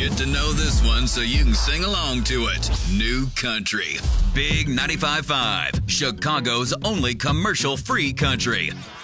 Get to know this one so you can sing along to it. New Country. Big 95.5. Chicago's only commercial-free country.